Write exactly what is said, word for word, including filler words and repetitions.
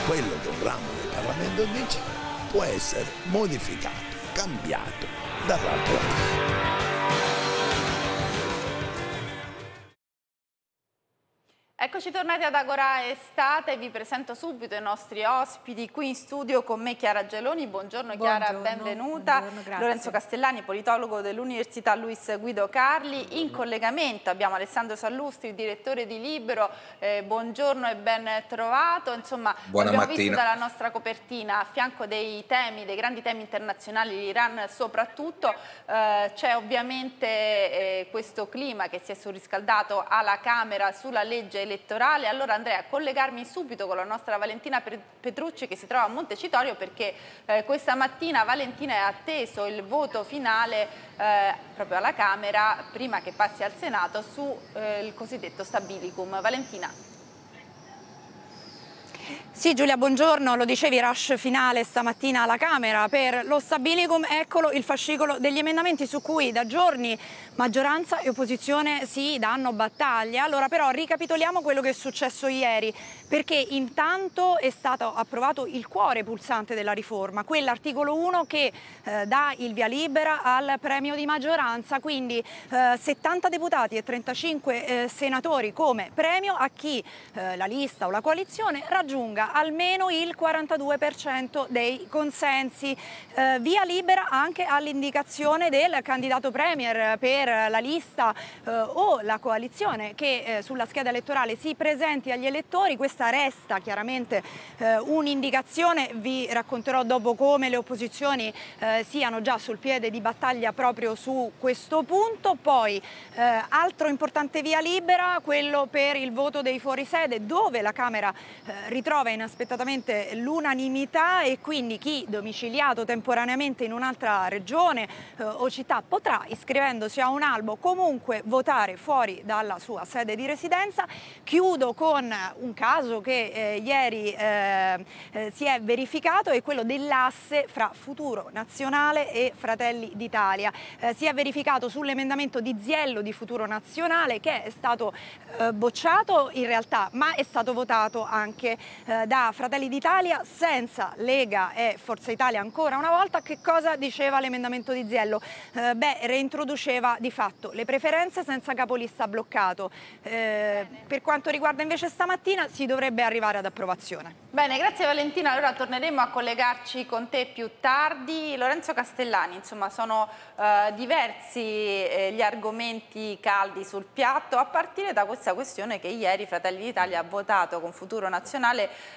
quello che un ramo del Parlamento dice può essere modificato, cambiato dall'altro ramo. Eccoci tornati ad Agora Estate, vi presento subito i nostri ospiti qui in studio con me Chiara Geloni. Buongiorno Chiara, buongiorno, benvenuta. buongiorno, Lorenzo Castellani, politologo dell'Università Luis Guido Carli. Buongiorno. In collegamento abbiamo Alessandro Sallustri, direttore di Libero. Eh, buongiorno e ben trovato. Insomma, Buona abbiamo mattina. visto dalla nostra copertina, a fianco dei temi, dei grandi temi internazionali, l'Iran soprattutto, eh, c'è ovviamente eh, questo clima che si è surriscaldato alla Camera sulla legge elettorale. Allora andrei a collegarmi subito con la nostra Valentina Petrucci che si trova a Montecitorio, perché eh, questa mattina Valentina è atteso il voto finale eh, proprio alla Camera prima che passi al Senato sul eh, cosiddetto stabilicum. Valentina. Sì Giulia, buongiorno, lo dicevi, rush finale stamattina alla Camera per lo stabilicum, eccolo il fascicolo degli emendamenti su cui da giorni maggioranza e opposizione si danno battaglia. Allora però ricapitoliamo quello che è successo ieri, perché intanto è stato approvato il cuore pulsante della riforma, quell'articolo uno che eh, dà il via libera al premio di maggioranza, quindi eh, settanta deputati e trentacinque eh, senatori come premio a chi eh, la lista o la coalizione raggiunga almeno il quarantadue per cento dei consensi. Eh, via libera anche all'indicazione del candidato premier per la lista eh, o la coalizione che eh, sulla scheda elettorale si presenti agli elettori. Questa resta chiaramente eh, un'indicazione, vi racconterò dopo come le opposizioni eh, siano già sul piede di battaglia proprio su questo punto. Poi eh, altro importante via libera, quello per il voto dei fuorisede, dove la Camera eh, ritrova inaspettatamente l'unanimità e quindi chi domiciliato temporaneamente in un'altra regione eh, o città potrà, iscrivendosi a un albo, comunque votare fuori dalla sua sede di residenza. Chiudo con un caso che eh, ieri eh, eh, si è verificato, è quello dell'asse fra Futuro Nazionale e Fratelli d'Italia. Eh, si è verificato sull'emendamento di Ziello di Futuro Nazionale, che è stato eh, bocciato in realtà, ma è stato votato anche eh, da Fratelli d'Italia, senza Lega e Forza Italia ancora una volta. Che cosa diceva l'emendamento di Ziello? Eh, beh, reintroduceva di fatto le preferenze senza capolista bloccato. Eh, per quanto riguarda invece stamattina si dovrebbe arrivare ad approvazione. Bene, grazie Valentina. Allora torneremo a collegarci con te più tardi. Lorenzo Castellani, insomma sono eh, diversi eh, gli argomenti caldi sul piatto, a partire da questa questione che ieri Fratelli d'Italia ha votato con Futuro Nazionale